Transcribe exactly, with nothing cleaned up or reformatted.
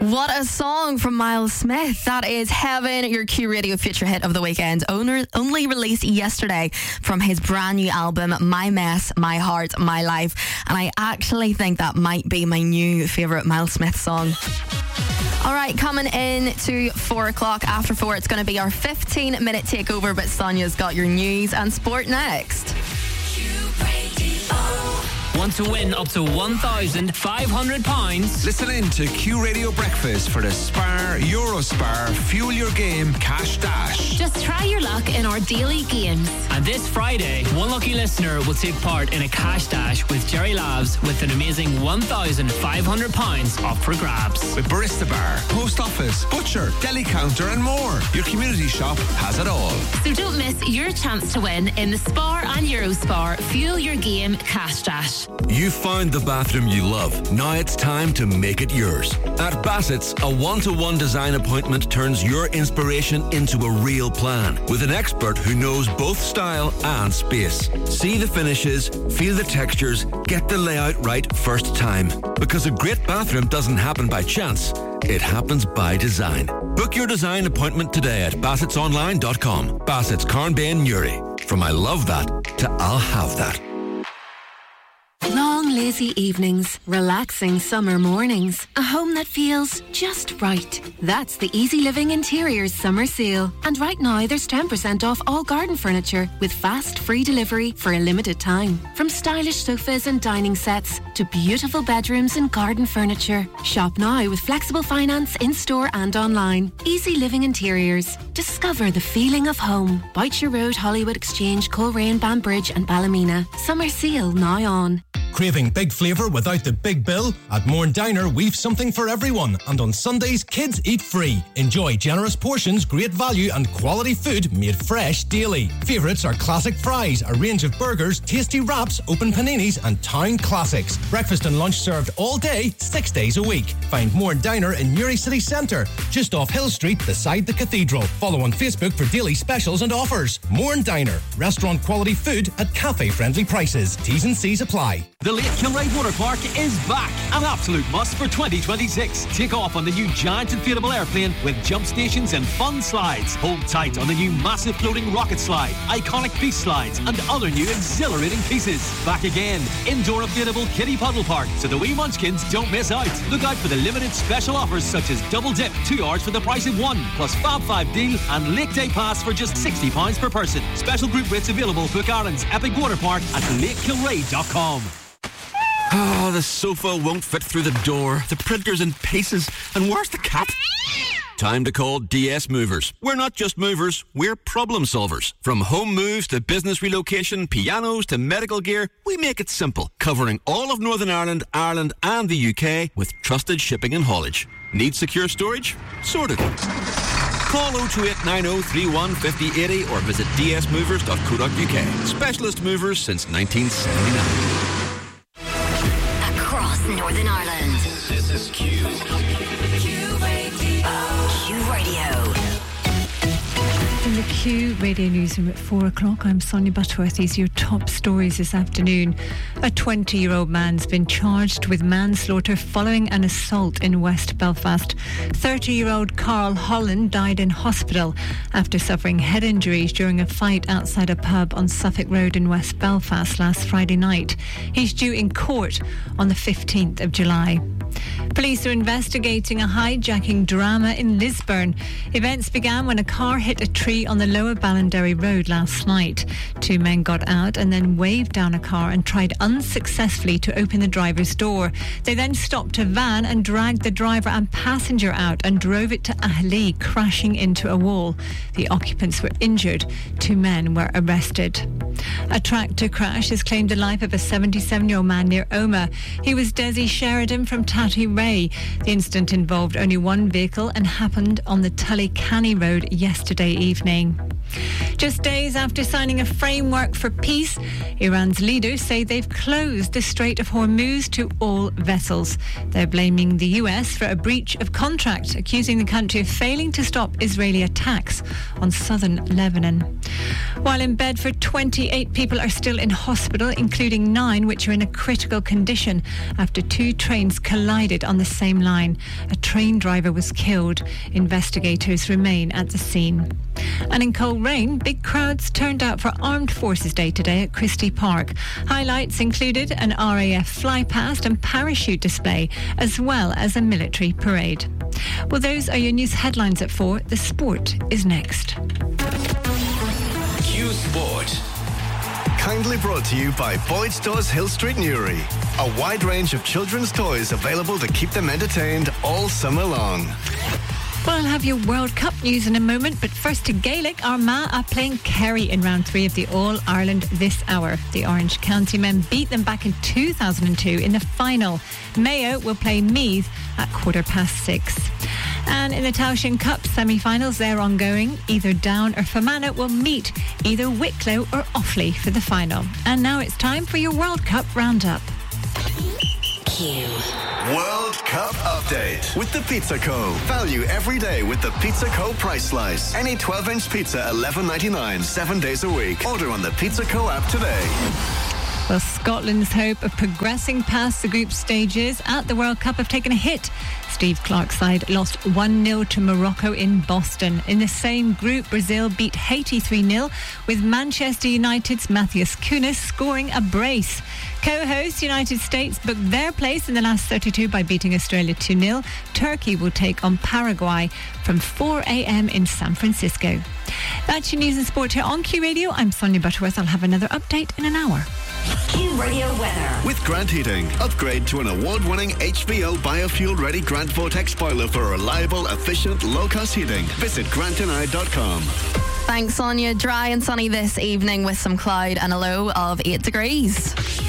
What a song from Miles Smith. That is Heaven, your Q Radio feature hit of the weekend. Owner, only released yesterday from his brand new album, My Mess, My Heart, My Life. And I actually think that might be my new favourite Miles Smith song. All right, coming in to four o'clock. After four, it's going to be our fifteen minute takeover, but Sonia's got your news and sport next. Want to win up to one thousand five hundred pounds? Listen in to Q Radio Breakfast for the Spar, Eurospar, Fuel Your Game, Cash Dash. Just try your luck in our daily games. And this Friday, one lucky listener will take part in a Cash Dash with Jerry Labs with an amazing one thousand five hundred pounds up for grabs. With Barista Bar, Post Office, Butcher, Deli Counter and more. Your community shop has it all. So don't miss your chance to win in the Spar and Eurospar Fuel Your Game Cash Dash. You found the bathroom you love. Now it's time to make it yours. At Bassett's, a one-to-one design appointment turns your inspiration into a real plan with an expert who knows both style and space. See the finishes, feel the textures, get the layout right first time. Because a great bathroom doesn't happen by chance. It happens by design. Book your design appointment today at bassets online dot com. Bassett's, Carn Bay and Newry. From I love that to I'll have that. Long, lazy evenings, relaxing summer mornings, a home that feels just right. That's the Easy Living Interiors summer sale. And right now there's ten percent off all garden furniture with fast free delivery for a limited time. From stylish sofas and dining sets to beautiful bedrooms and garden furniture. Shop now with flexible finance in-store and online. Easy Living Interiors. Discover the feeling of home. Boucher Road, Hollywood Exchange, Coleraine, Banbridge and Ballymena. Summer sale now on. Craving big flavour without the big bill? At Mourne Diner, we've something for everyone. And on Sundays, kids eat free. Enjoy generous portions, great value and quality food made fresh daily. Favourites are classic fries, a range of burgers, tasty wraps, open paninis and town classics. Breakfast and lunch served all day, six days a week. Find Mourne Diner in Newry City Centre, just off Hill Street beside the cathedral. Follow on Facebook for daily specials and offers. Mourne Diner, restaurant quality food at cafe friendly prices. T's and C's apply. The Lake Kilray Water Park is back. An absolute must for twenty twenty-six. Take off on the new giant inflatable airplane with jump stations and fun slides. Hold tight on the new massive floating rocket slide, iconic beast slides, and other new exhilarating pieces. Back again, indoor inflatable kiddie puddle park, so the wee munchkins don't miss out. Look out for the limited special offers such as double dip, two hours for the price of one, plus Fab five deal and Lake Day Pass for just sixty pounds per person. Special group rates available. Book Ireland's Epic Water Park at lake kilray dot com. Oh, the sofa won't fit through the door. The printer's in pieces. And where's the cat? Time to call D S Movers. We're not just movers, we're problem solvers. From home moves to business relocation, pianos to medical gear, we make it simple, covering all of Northern Ireland, Ireland and the U K with trusted shipping and haulage. Need secure storage? Sorted. Call oh two eight nine oh three one five oh eight oh or visit d s movers dot co dot u k. Specialist movers since nineteen seventy-nine. Northern Ireland. This is Q. Q Radio. Q Radio. In the Q Radio Newsroom at four o'clock, I'm Sonia Butterworth. These are your top stories this afternoon. A twenty-year-old man's been charged with manslaughter following an assault in West Belfast. thirty-year-old Carl Holland died in hospital after suffering head injuries during a fight outside a pub on Suffolk Road in West Belfast last Friday night. He's due in court on the fifteenth of July. Police are investigating a hijacking drama in Lisburn. Events began when a car hit a tree on the Lower Ballinderry Road last night. Two men got out and then waved down a car and tried unsuccessfully to open the driver's door. They then stopped a van and dragged the driver and passenger out and drove it to Ahlee, crashing into a wall. The occupants were injured. Two men were arrested. A tractor crash has claimed the life of a seventy-seven-year-old man near Omagh. He was Desi Sheridan from Tatty Ray. The incident involved only one vehicle and happened on the Tully Canny Road yesterday evening. Just days after signing a framework for peace, Iran's leaders say they've closed the Strait of Hormuz to all vessels. They're blaming the U S for a breach of contract, accusing the country of failing to stop Israeli attacks on southern Lebanon. While in bed for twenty-eight people are still in hospital, including nine which are in a critical condition after two trains collided on the same line. A train driver was killed. Investigators remain at the scene. And in Coleraine, big crowds turned out for Armed Forces Day today at Christie Park. Highlights included an R A F flypast and parachute display, as well as a military parade. Well, those are your news headlines at four. The sport is next. Q Sport. Kindly brought to you by Boyd Stores Hill Street Newry. A wide range of children's toys available to keep them entertained all summer long. Well, I'll have your World Cup news in a moment, but first to Gaelic. Armagh are playing Kerry in round three of the All-Ireland this hour. The Orange County men beat them back in two thousand two in the final. Mayo will play Meath at quarter past six. And in the Taoiseach Cup semi-finals, they're ongoing. Either Down or Fermanagh will meet either Wicklow or Offaly for the final. And now it's time for your World Cup roundup. Q. World Cup update with the Pizza Co. Value every day with the Pizza Co. price slice. Any twelve-inch pizza, eleven ninety-nine, seven days a week. Order on the Pizza Co. app today. Well, Scotland's hope of progressing past the group stages at the World Cup have taken a hit. Steve Clarke's side lost one nil to Morocco in Boston. In the same group, Brazil beat Haiti three nil, with Manchester United's Matheus Cunha scoring a brace. Co-host United States booked their place in the last thirty-two by beating Australia two nil. Turkey will take on Paraguay from four a.m. in San Francisco. That's your news and sport here on Q Radio. I'm Sonia Butterworth. I'll have another update in an hour. Q Radio weather. With Grant Heating, upgrade to an award-winning H V O biofuel-ready Grant Vortex boiler for reliable, efficient, low-cost heating. Visit grant and I dot com. Thanks, Sonia. Dry and sunny this evening with some cloud and a low of eight degrees.